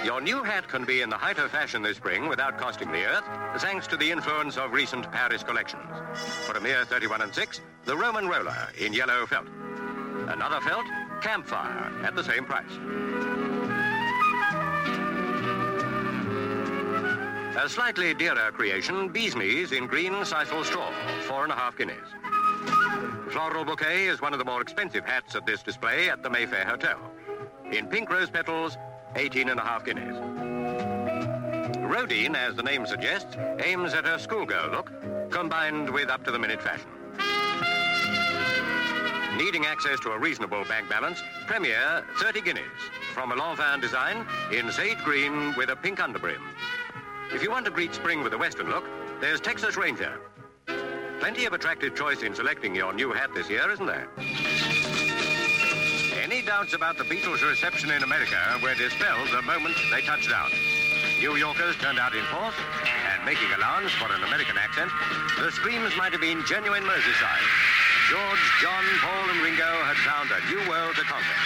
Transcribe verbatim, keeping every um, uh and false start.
Your new hat can be in the height of fashion this spring without costing the earth, thanks to the influence of recent Paris collections. For a mere thirty-one and six, the Roman Roller in yellow felt. Another felt, Campfire, at the same price. A slightly dearer creation, Bee's Knees in green sisal straw, four and a half guineas. Floral Bouquet is one of the more expensive hats at this display at the Mayfair Hotel. In pink rose petals, eighteen and a half guineas. Rodine, as the name suggests, aims at a schoolgirl look, combined with up-to-the-minute fashion. Needing access to a reasonable bank balance, Premier, thirty guineas, from a Lanvin design in sage green with a pink underbrim. If you want to greet spring with a Western look, there's Texas Ranger. Plenty of attractive choice in selecting your new hat this year, isn't there? Any doubts about the Beatles' reception in America were dispelled the moment they touched down. New Yorkers turned out in force, and making allowance for an American accent, the screams might have been genuine Merseyside. George, John, Paul, and Ringo had found a new world to conquer.